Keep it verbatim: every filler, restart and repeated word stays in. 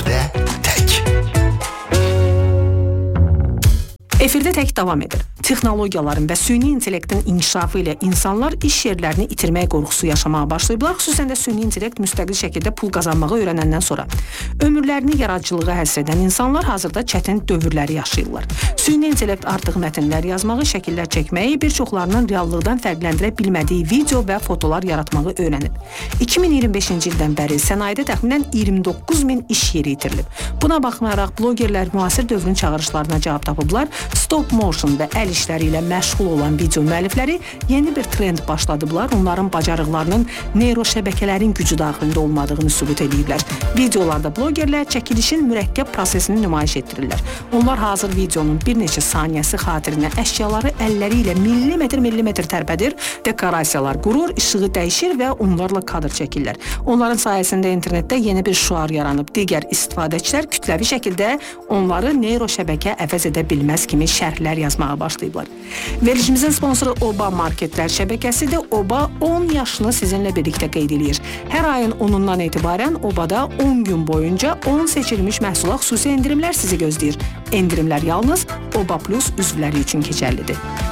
Efirdə tək. Efirdə tək davam edir. Texnologiyaların və süni intellektin inkişafı ilə insanlar iş yerlərini itirmək qorxusu yaşamağa başlayıblar, xüsusən də süni intellekt müstəqil şəkildə pul qazanmağı öyrənəndən sonra. Ömürlərini yaradıcılığa həsr edən insanlar hazırda çətin dövrləri yaşayırlar. Süni intellekt artıq mətnlər yazmağı, şəkillər çəkməyi, bir çoxlarının reallıqdan fərqləndirə bilmədiyi video və fotolar yaratmağı öyrənib. iki min iyirmi beşinci ildən bəri sənayedə təxminən iyirmi doqquz min iş yeri itirilib. Buna baxmayaraq blogerlər müasir dövrün çağırışlarına cavab tapıblar. Stop motion və əl işləri ilə məşğul olan video müəllifləri yeni bir trend başladıblar. Onların bacarıqlarının neyroşəbəkələrin gücü daxilində olmadığını sübut ediblər. Videolarda blogerlər çəkilişin mürəkkəb prosesini nümayiş etdirirlər. Onlar hazır videonun bir neçə saniyəsi xatirinə əşyaları əlləri ilə millimetr-millimetr tərpədir, dekorasiyalar qurur, işığı dəyişir və onlarla kadr çəkirlər. Onların sayəsində internetdə yeni bir şüar yaranıb. Digər istifadəçilər kütləvi şəkildə onları neyroşəbəkə əvəz edə bilməz kimi şərhlər yazmağa başlayıblar. Verilişimizin sponsoru Oba Marketlər şəbəkəsidir. Oba on yaşını sizinlə birlikdə qeyd edir. Hər ayın onundan etibarən Obada on gün boyunca on seçilmiş məhsula xüsusi endirimlər sizi gözləyir. Endirimlər yalnız Oba Plus üzvləri üçün keçərlidir.